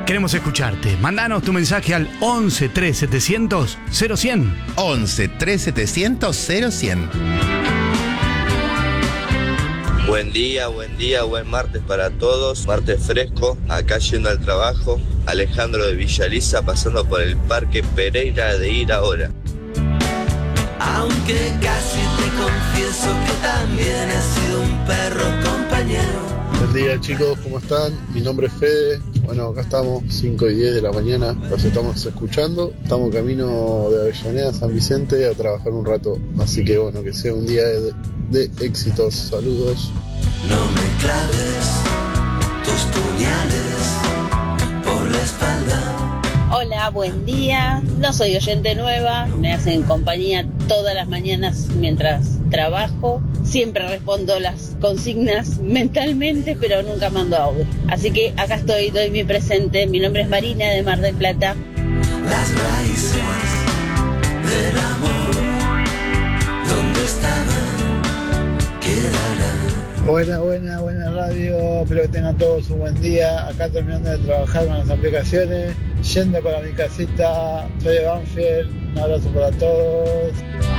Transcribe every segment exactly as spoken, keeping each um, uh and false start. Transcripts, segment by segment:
Queremos escucharte. Mandanos tu mensaje al once tres setecientos cero cien. once tres setecientos cero cien. Buen día, buen día, buen martes para todos. Martes fresco, acá yendo al trabajo. Alejandro de Villaliza pasando por el Parque Pereira de Ir ahora. Aunque casi te confieso que también he sido un perro compañero. Buen día chicos, ¿cómo están? Mi nombre es Fede. Bueno, acá estamos, cinco y diez de la mañana, los estamos escuchando. Estamos camino de Avellaneda a San Vicente a trabajar un rato. Así que bueno, que sea un día de, de éxitos. Saludos. No me claves tus puñales por la espalda. Hola, buen día. No soy oyente nueva, me hacen compañía todas las mañanas mientras trabajo. Siempre respondo las consignas mentalmente, pero nunca mando audio. Así que acá estoy, doy mi presente. Mi nombre es Marina de Mar del Plata. Las raíces del amor, ¿dónde estaban? Quedarán. Buena, buena, buena radio. Espero que tengan todos un buen día. Acá terminando de trabajar con las aplicaciones, yendo para mi casita. Soy de Banfield. Un abrazo para todos.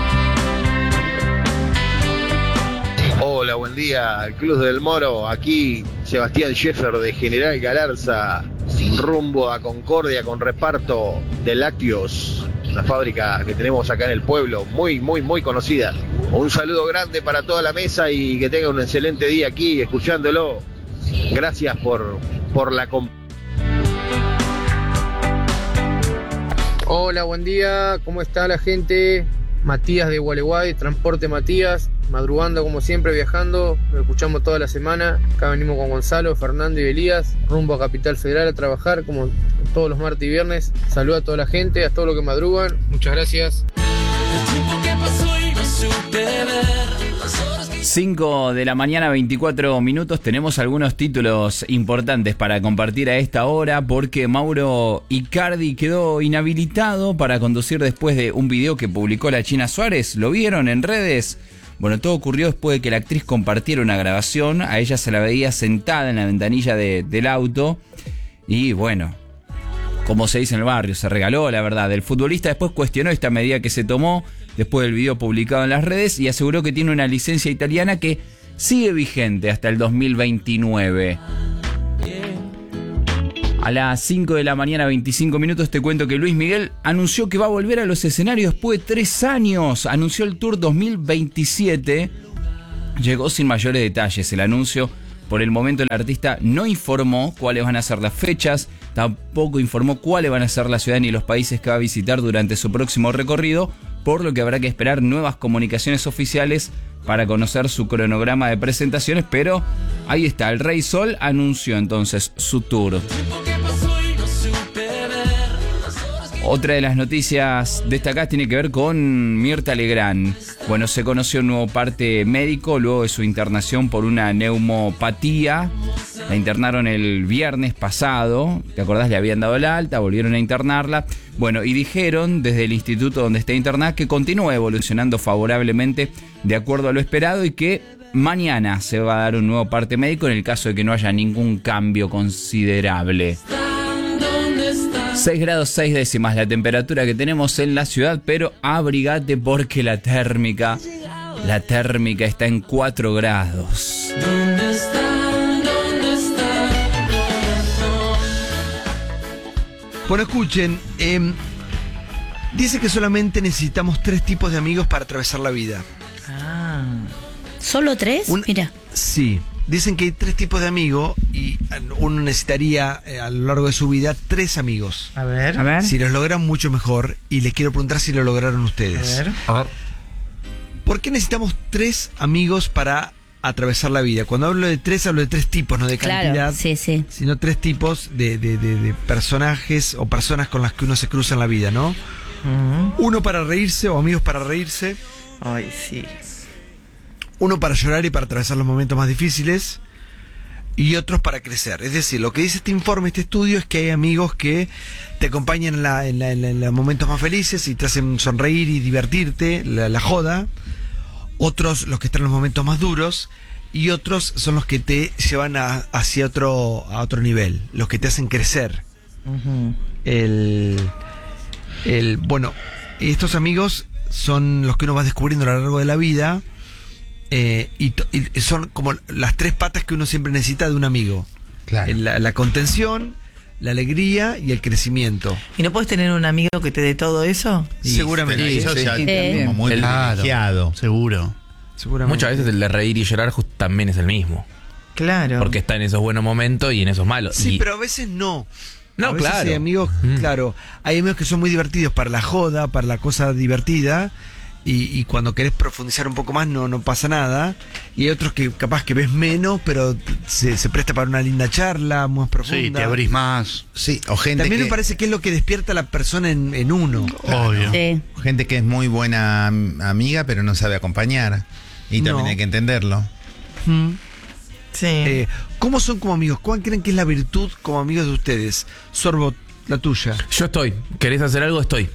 Hola, buen día, el Club del Moro, aquí Sebastián Scheffer de General Galarza, sin rumbo a Concordia con reparto de lácteos, una fábrica que tenemos acá en el pueblo, muy, muy, muy conocida. Un saludo grande para toda la mesa y que tenga un excelente día aquí escuchándolo. Gracias por, por la compañía. Hola, buen día, ¿cómo está la gente? Matías de Gualeguay, Transporte Matías, madrugando como siempre, viajando, lo escuchamos toda la semana. Acá venimos con Gonzalo, Fernando y Elías, rumbo a Capital Federal a trabajar como todos los martes y viernes. Saludos a toda la gente, a todos los que madrugan, muchas gracias. cinco de la mañana, veinticuatro minutos. Tenemos algunos títulos importantes para compartir a esta hora porque Mauro Icardi quedó inhabilitado para conducir después de un video que publicó la China Suárez. ¿Lo vieron en redes? Bueno, todo ocurrió después de que la actriz compartiera una grabación. A ella se la veía sentada en la ventanilla de, del auto y bueno, como se dice en el barrio, se regaló, la verdad. El futbolista después cuestionó esta medida que se tomó después del video publicado en las redes y aseguró que tiene una licencia italiana que sigue vigente hasta el dos mil veintinueve. A las cinco de la mañana, veinticinco minutos, te cuento que Luis Miguel anunció que va a volver a los escenarios después de tres años. Anunció el Tour dos mil veintisiete. Llegó sin mayores detalles el anuncio. Por el momento el artista no informó cuáles van a ser las fechas, tampoco informó cuáles van a ser la ciudad ni los países que va a visitar durante su próximo recorrido, por lo que habrá que esperar nuevas comunicaciones oficiales para conocer su cronograma de presentaciones, pero ahí está, el Rey Sol anunció entonces su tour. Otra de las noticias destacadas tiene que ver con Mirta Legrand. Bueno, se conoció un nuevo parte médico luego de su internación por una neumopatía. La internaron el viernes pasado, ¿te acordás? Le habían dado la alta, volvieron a internarla. Bueno, y dijeron desde el instituto donde está internada que continúa evolucionando favorablemente de acuerdo a lo esperado y que mañana se va a dar un nuevo parte médico en el caso de que no haya ningún cambio considerable. seis grados seis décimas la temperatura que tenemos en la ciudad, pero abrigate porque la térmica, la térmica está en cuatro grados. ¿Dónde están? ¿Dónde están? Bueno, escuchen, eh, dice que solamente necesitamos tres tipos de amigos para atravesar la vida. Ah, ¿solo tres? Un, Mira. Sí. Dicen que hay tres tipos de amigos y uno necesitaría eh, a lo largo de su vida tres amigos. A ver. A ver. Si los logran, mucho mejor. Y les quiero preguntar si lo lograron ustedes. A ver. A ver. ¿Por qué necesitamos tres amigos para atravesar la vida? Cuando hablo de tres, hablo de tres tipos, no de cantidad. Claro, sí, sí. Sino tres tipos de, de, de, de personajes o personas con las que uno se cruza en la vida, ¿no? Uh-huh. Uno para reírse o amigos para reírse. Ay, sí. Uno para llorar y para atravesar los momentos más difíciles y otros para crecer. Es decir, lo que dice este informe, este estudio, es que hay amigos que te acompañan en, la, en, la, en, la, en los momentos más felices y te hacen sonreír y divertirte, la, la joda. Otros los que están en los momentos más duros y otros son los que te llevan a, hacia otro, a otro nivel, los que te hacen crecer. Ujú. El, el, bueno, estos amigos son los que uno va descubriendo a lo largo de la vida, eh, y, to- y son como las tres patas que uno siempre necesita de un amigo. Claro. La, la contención, la alegría y el crecimiento. ¿Y no puedes tener un amigo que te dé todo eso? Y Seguramente. pero eso Sí, ya sí. es como muy El- privilegiado. Seguro. Seguramente. Muchas veces el de reír y llorar just- también es el mismo. Claro. Porque está en esos buenos momentos y en esos malos. Sí, Y- pero a veces no. No, a veces claro. hay amigos, Mm. claro, hay amigos que son muy divertidos para la joda, para la cosa divertida, y, y cuando querés profundizar un poco más no, no pasa nada. Y hay otros que capaz que ves menos, pero se, se presta para una linda charla, más profunda. Sí, te abrís más. Sí, o gente También que, me parece que es lo que despierta a la persona en, en uno. Obvio. Sí. gente que es muy buena am- amiga, pero no sabe acompañar. Y también No. hay que entenderlo. Mm. Sí. Eh, ¿Cómo son como amigos? ¿Cuál creen que es la virtud como amigos de ustedes? Sorbo, la tuya. Yo estoy. ¿Querés hacer algo? Estoy.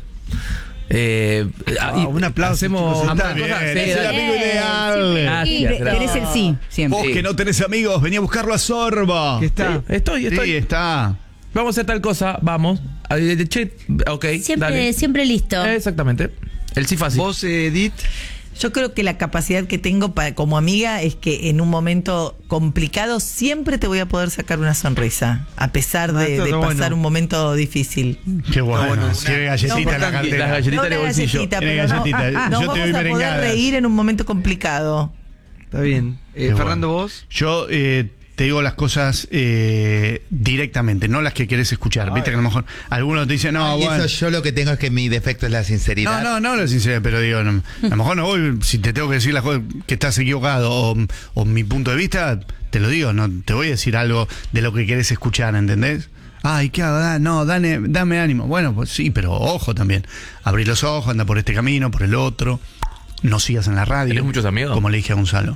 Eh, Ah, y un aplauso, Hacemos chicos, ambas está cosas. bien. Sí, Es el dale. amigo ideal. Y Gracias, gracias. tenés el sí, siempre. Vos que no tenés amigos, vení a buscarlo a Sorbo. ¿Qué está? Sí, estoy, estoy. Sí, está. Vamos a hacer tal cosa, vamos. Ah, eh, Che, ok, Siempre, dale. siempre listo. Exactamente. El sí fácil. Vos, eh, Edith, Yo creo que la capacidad que tengo para, como amiga es que en un momento complicado siempre te voy a poder sacar una sonrisa, a pesar Ah, de, esto de está pasar bueno. un momento difícil. Qué bueno. bueno, Tiene galletita en la Las cartera. galletitas en el No una bolsillo. galletita, Tiene pero no- galletita. nos Yo te vamos doy a poder merengadas. reír en un momento complicado. está bien. Eh, Qué Fernando, bueno. vos. Yo eh, te digo las cosas eh, directamente, no las que querés escuchar. Viste que a lo mejor algunos te dicen, no, y bueno. eso yo lo que tengo es que mi defecto es la sinceridad. No, no, no la sinceridad, pero digo, no, a lo mejor no voy, si te tengo que decir las cosas que estás equivocado o, o mi punto de vista, te lo digo, no te voy a decir algo de lo que querés escuchar, ¿entendés? Ay, ¿qué hago? Da- no, dame, dame ánimo. Bueno, pues sí, pero ojo también. Abrí los ojos, anda por este camino, por el otro. No sigas en la radio. ¿Tenés muchos amigos? Como le dije a Gonzalo.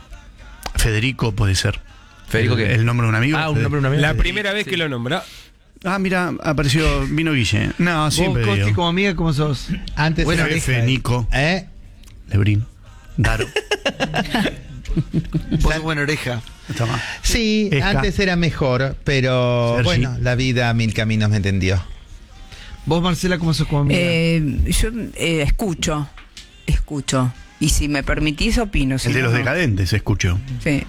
Federico puede ser. ¿Federico el, qué? el nombre de un amigo. Ah, un Fede- nombre de un amigo. La primera vez que lo nombró. Ah, mira, apareció, vino Guille. No, Vos, siempre Costi, digo. como amiga, ¿cómo sos? Antes Buena era oreja, F, eh. Nico, ¿Eh? Lebrín, Daro. Vos sos buena oreja. Está más. Sí, Esca. antes era mejor, pero Sergi. bueno, la vida a mil caminos me entendió. Vos, Marcela, ¿cómo sos como amiga? Eh, yo eh, escucho, escucho. Y si me permitís, opino. si El de no, los no. decadentes, escucho. Sí.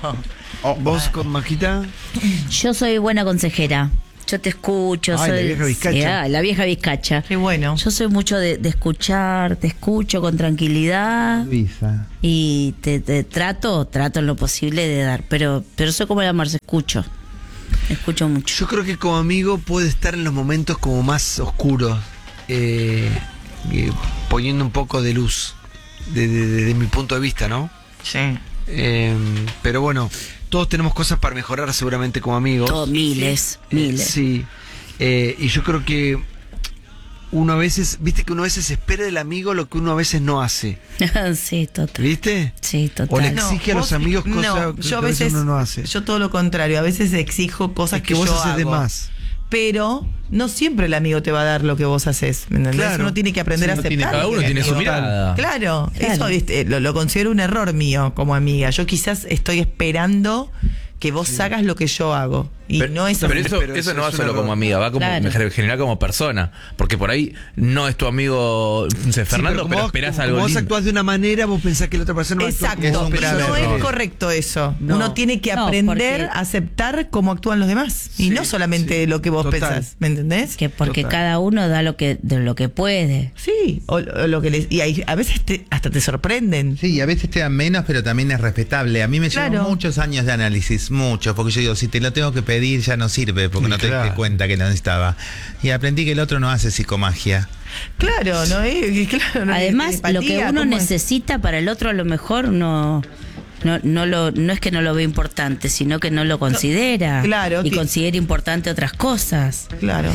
¿Vos, con Majita? Yo soy buena consejera. Yo te escucho. Ay, soy, la vieja vizcacha. Sí, ah, la vieja vizcacha. Qué bueno. Yo soy mucho de, de escuchar, te escucho con tranquilidad Luisa. y te, te trato, trato en lo posible de dar. Pero, pero soy como la Marce, escucho. Escucho mucho. Yo creo que como amigo puede estar en los momentos como más oscuros, eh, eh, poniendo un poco de luz, de, de- de- de mi punto de vista, ¿no? Sí. Eh, pero bueno, todos tenemos cosas para mejorar seguramente como amigos. Todo, miles, Eh, miles. Sí. Eh, y yo creo que uno a veces, viste que uno a veces espera del amigo lo que uno a veces no hace. Sí, total. ¿Viste? Sí, total. O le No, exige a los vos- amigos cosas no, que yo a a veces veces uno no hace. yo todo lo contrario, a veces exijo cosas Es que, que vos yo haces de hago. más. Pero no siempre el amigo te va a dar lo que vos haces, ¿me entendés? Claro. Uno tiene que aprender Sí, a no aceptar. tiene- cada uno tiene su Total. mirada. Claro, Claro. eso ¿viste? Lo, lo considero un error mío como amiga. Yo quizás estoy esperando que vos hagas lo que yo hago. Y pero, no es pero eso, pero eso eso no va es un solo error. como amiga, va como Claro. en general como persona. Porque por ahí no es tu amigo no sé, Sí, Fernando, como pero, vos- esperás como algo vos lindo. actuás de una manera, vos pensás que la otra persona va a actuar Exacto, como vos pero pensás. no error. es correcto eso. No. Uno tiene que No, aprender porque- a aceptar cómo actúan los demás. y Sí, no solamente sí. lo que vos Total. pensás, ¿me entendés? Que porque Total. cada uno da lo que, de lo que puede. Sí, o, o lo que les, y hay- a veces te- hasta te sorprenden. Sí, y a veces te dan menos, pero también es respetable. A mí me Claro. llevan muchos años de análisis, muchos, porque yo digo, si te lo tengo que pedir ya no sirve, porque Sí, no te claro. diste cuenta que lo necesitaba. Y aprendí que el otro no hace psicomagia. Claro, ¿no? Eh, claro, no Además, empatía, lo que uno ¿cómo es? necesita para el otro a lo mejor no, no, no, lo, no es que no lo ve importante, sino que no lo considera. claro, Y que- considera importante otras cosas. Claro.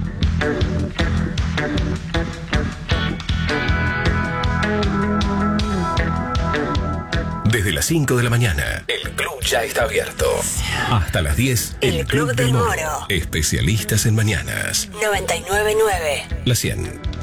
Desde las cinco de la mañana, el club ya está abierto. Hasta las diez, el, El Club del Moro. Especialistas en mañanas. noventa y nueve punto nueve. La cien.